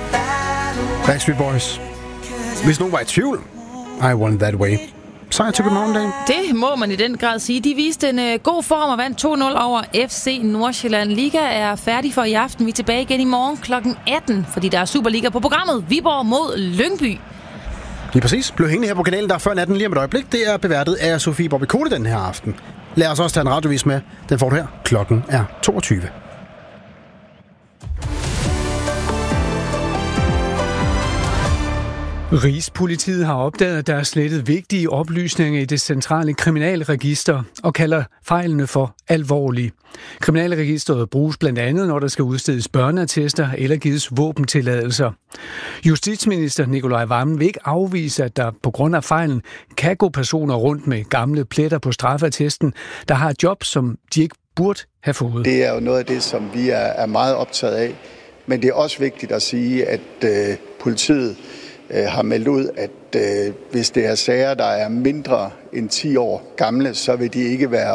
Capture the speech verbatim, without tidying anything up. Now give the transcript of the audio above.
Backstreet Boys. Hvis nogen var i tvivl, I want it that way. Sejr til Good Morning Day. Det må man i den grad sige. De viste en uh, god form og vandt to nul over F C Nordsjælland. Liga er færdig for i aften. Vi er tilbage igen i morgen klokken atten, fordi der er Superliga på programmet. Viborg mod Lyngby. Lige præcis. Blev hængende her på kanalen, der er før natten lige om et øjeblik. Det er beværtet af Sofie Bobby Kote den her aften. Lad os også tage en radiovis med. Den får du her. Klokken er toogtyve. Rigspolitiet har opdaget, at der er slettet vigtige oplysninger i det centrale kriminalregister og kalder fejlene for alvorlige. Kriminalregisteret bruges blandt andet, når der skal udstedes børneattester eller gives våbentilladelser. Justitsminister Nicolai Wammen vil ikke afvise, at der på grund af fejlen kan gå personer rundt med gamle pletter på straffeattesten, der har et job, som de ikke burde have fået. Det er jo noget af det, som vi er, er meget optaget af. Men det er også vigtigt at sige, at øh, politiet har meldt ud, at øh, hvis det er sager, der er mindre end ti år gamle, så vil de ikke være